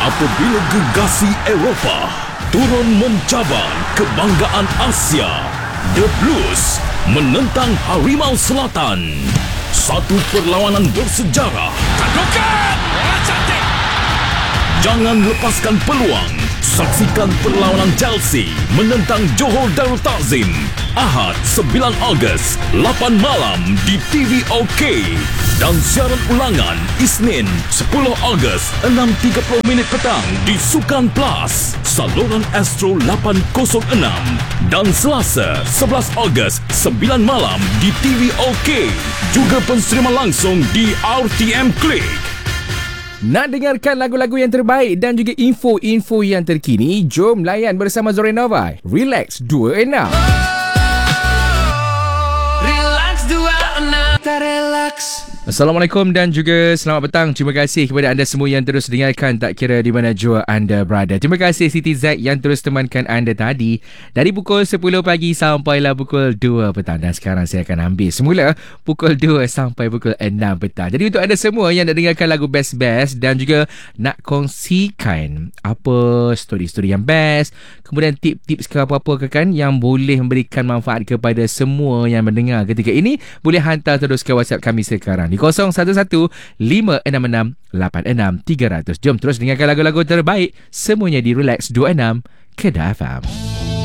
Apabila gegasi Eropah turun mencabar kebanggaan Asia, The Blues menentang Harimau Selatan. Satu perlawanan bersejarah. Tandukan! Cantik! Jangan lepaskan peluang. Saksikan perlawanan Chelsea menentang Johor Darul Takzim. Ahad 9 Ogos 8 malam di TVOK. Dan siaran ulangan Isnin 10 Ogos 6.30 petang di Sukan Plus, saluran Astro 806. Dan Selasa 11 Ogos 9 malam di TVOK. Juga penserima langsung di RTM Click. Nak dengarkan lagu-lagu yang terbaik dan juga info-info yang terkini? Jom layan bersama Zorenova. Relax 26. Relax 26. Tak relax. Assalamualaikum dan juga selamat petang. Terima kasih kepada anda semua yang terus dengarkan tak kira di mana jua anda berada. Terima kasih Siti Z yang terus temankan anda tadi dari pukul 10 pagi sampailah pukul 2 petang. Dan sekarang saya akan ambil semula pukul 2 sampai pukul 6 petang. Jadi untuk anda semua yang nak dengarkan lagu best-best dan juga nak kongsikan apa story-story yang best, kemudian tip-tips ke apa-apa kan yang boleh memberikan manfaat kepada semua yang mendengar ketika ini, boleh hantar terus ke WhatsApp kami sekarang di 01156686300. Jom terus dengarkan lagu-lagu terbaik semuanya di Relax 26 Kedah FM.